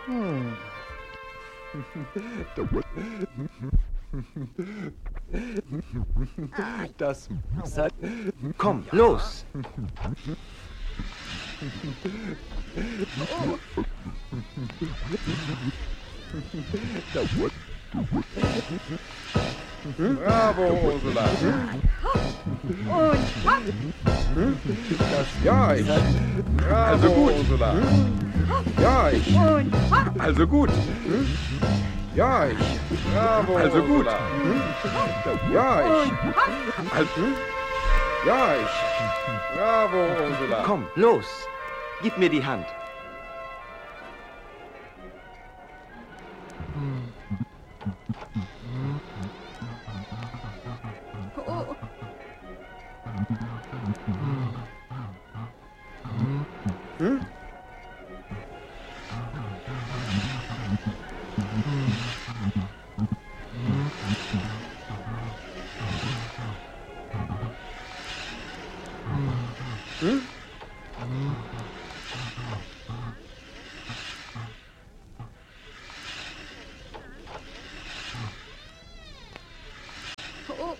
Das hat... Komm, los! Bravo, Ursula! Und hopp! Ja, ich. Bravo, also gut, Ursula. Ja, ich. Und hopp! Also gut. Ja, ich. Bravo, Also gut. Ursula. Ja, ich. Und hopp! Also. Ja, ich. Bravo, Ursula. Komm, los! Gib mir die Hand. Oh, oh,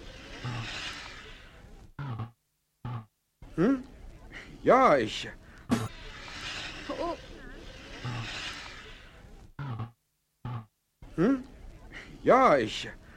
Ja, ich. oh, Ja, ich.